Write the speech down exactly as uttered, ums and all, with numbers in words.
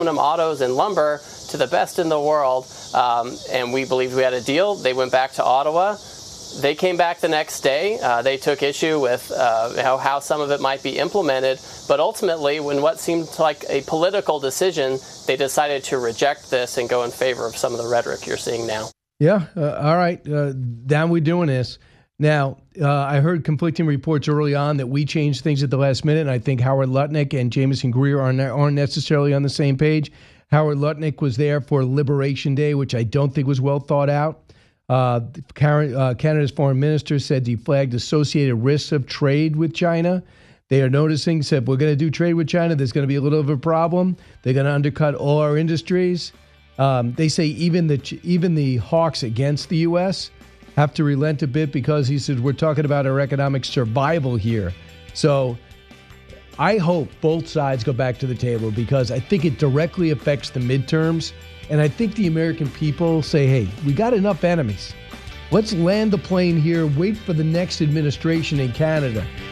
aluminum, autos, and lumber to the best in the world, um, and we believed we had a deal. They went back to Ottawa. They came back the next day. Uh, they took issue with uh, how, how some of it might be implemented, but ultimately, when what seemed like a political decision, they decided to reject this and go in favor of some of the rhetoric you're seeing now. Yeah, uh, all right, uh, down we doing this. Now, uh, I heard conflicting reports early on that we changed things at the last minute, and I think Howard Lutnick and Jameson Greer aren't, aren't necessarily on the same page. Howard Lutnick was there for Liberation Day, which I don't think was well thought out. Uh, Canada's foreign minister said he flagged associated risks of trade with China. They are noticing, said, we're going to do trade with China. There's going to be a little of a problem. They're going to undercut all our industries. Um, they say even the even the hawks against the U S have to relent a bit because he said, we're talking about our economic survival here. So I hope both sides go back to the table because I think it directly affects the midterms. And I think the American people say, hey, we got enough enemies. Let's land the plane here, wait for the next administration in Canada.